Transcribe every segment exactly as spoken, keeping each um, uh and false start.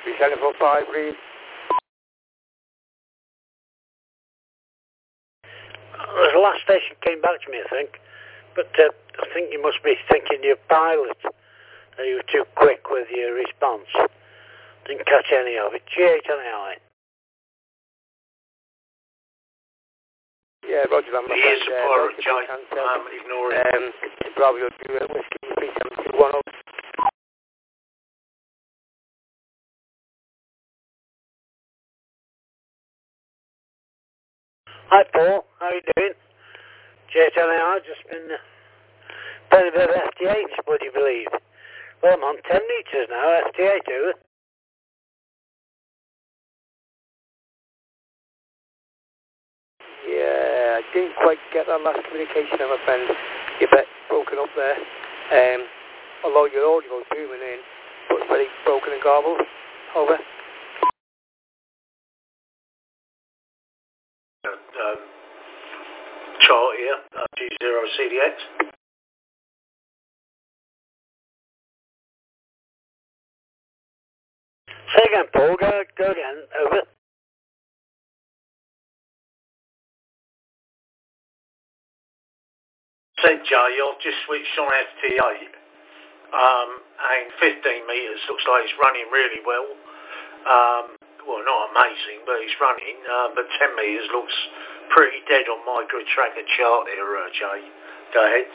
We selling for five, please. Uh, the last station came back to me, I think. But uh, I think you must be thinking you're pilot. Uh, you were too quick with your response. Didn't catch any of it. G eight on the eye. Yeah, Roger that, my He friend. is a Uh, pirate, Roger, Jay. cancer. Um, ignore it. Um, Bravo, you uh, whiskey three seven two one oh. Hi, Paul. How you doing? G eight on the eye. Just been uh, playing a bit of F T H, would you believe? Well, I'm on ten metres now, F T H over. Yeah, I didn't quite get that last communication, my friend. You're a bit broken up there. Um, although your audio was booming in, but it's very broken and garbled. Over. Um, chart here, uh, G zero C D X. Say again, Paul. Go, go again. Over. Said Jay, I've just switched on F T eight. Um, and fifteen metres looks like it's running really well. Um, well, not amazing, but it's running. Uh, but ten metres looks pretty dead on my grid tracker chart here, uh, Jay. Go ahead.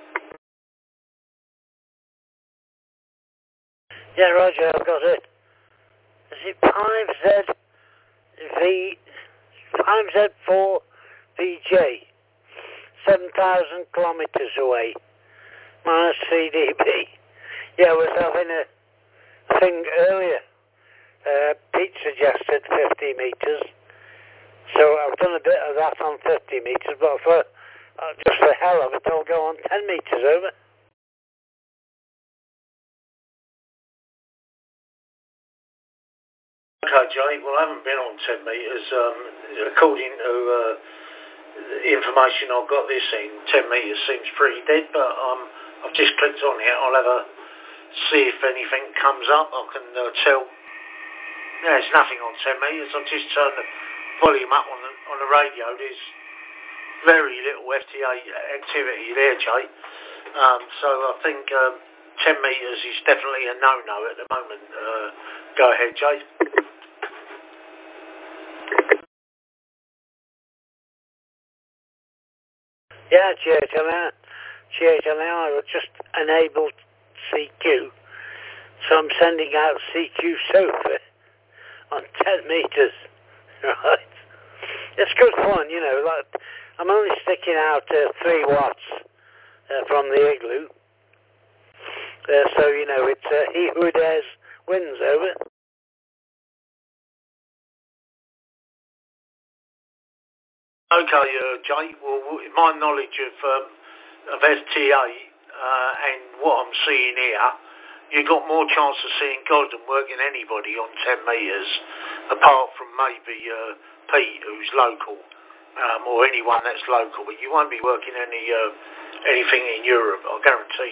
Yeah, Roger, I've got it. Is it five Z V, five Z four V J, seven thousand kilometres away, minus C D B. Yeah, I was having a thing earlier. Uh, Pete suggested fifty metres, so I've done a bit of that on fifty metres, but for uh, just for hell of it, I'll go on ten metres over. Okay, Jay, well, I haven't been on ten metres. Um, according to uh, the information I've got this in, ten metres seems pretty dead, but um, I've just clicked on it. I'll have a see if anything comes up. I can uh, tell. Yeah, there's nothing on ten metres. I've just turned the volume up on the, on the radio. There's very little F T A activity there, Jay. Um, so I think um, ten metres is definitely a no-no at the moment. Uh, go ahead, Jay. Yeah, G H L R. G H L R was just enabled C Q, so I'm sending out C Q SOFA on ten metres, right? It's good fun, you know, like, I'm only sticking out uh, three watts uh, from the igloo, uh, so, you know, it's uh, he who dares wins, over. Okay, uh, Jay, well, my knowledge of, um, of F T A uh, and what I'm seeing here, you've got more chance of seeing God than working anybody on ten metres, apart from maybe uh, Pete, who's local, um, or anyone that's local, but you won't be working any uh, anything in Europe, I guarantee.